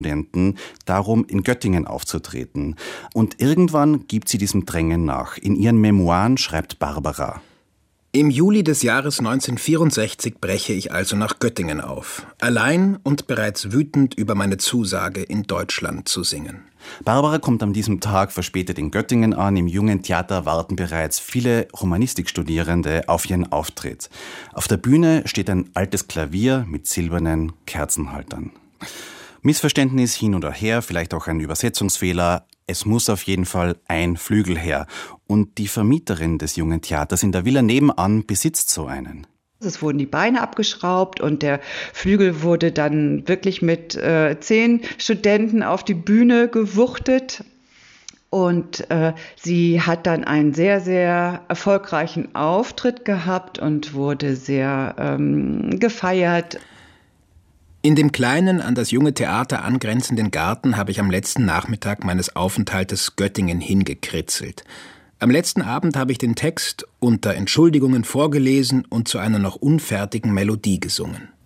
darum, in Göttingen aufzutreten. Und irgendwann gibt sie diesem Drängen nach. In ihren Memoiren schreibt Barbara: Im Juli des Jahres 1964 breche ich also nach Göttingen auf. Allein und bereits wütend über meine Zusage, in Deutschland zu singen. Barbara kommt an diesem Tag verspätet in Göttingen an. Im Jungen Theater warten bereits viele Romanistikstudierende auf ihren Auftritt. Auf der Bühne steht ein altes Klavier mit silbernen Kerzenhaltern. Missverständnis hin oder her, vielleicht auch ein Übersetzungsfehler. Es muss auf jeden Fall ein Flügel her. Und die Vermieterin des Jungen Theaters in der Villa nebenan besitzt so einen. Es wurden die Beine abgeschraubt und der Flügel wurde dann wirklich mit 10 Studenten auf die Bühne gewuchtet. Und sie hat dann einen sehr, sehr erfolgreichen Auftritt gehabt und wurde sehr gefeiert. In dem kleinen, an das Junge Theater angrenzenden Garten habe ich am letzten Nachmittag meines Aufenthaltes Göttingen hingekritzelt. Am letzten Abend habe ich den Text unter Entschuldigungen vorgelesen und zu einer noch unfertigen Melodie gesungen.